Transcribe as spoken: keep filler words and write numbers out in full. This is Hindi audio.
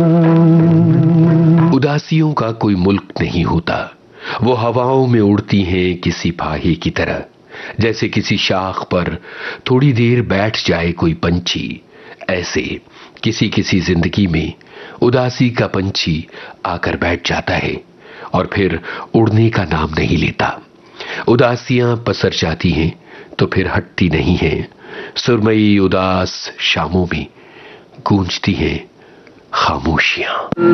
उदासियों का कोई मुल्क नहीं होता, वो हवाओं में उड़ती हैं किसी फाहे की तरह। जैसे किसी शाख पर थोड़ी देर बैठ जाए कोई पंछी, ऐसे किसी किसी जिंदगी में उदासी का पंछी आकर बैठ जाता है और फिर उड़ने का नाम नहीं लेता। उदासियां पसर जाती हैं तो फिर हटती नहीं हैं। सुरमई उदास शामों में गूंजती हैं खामोशियां।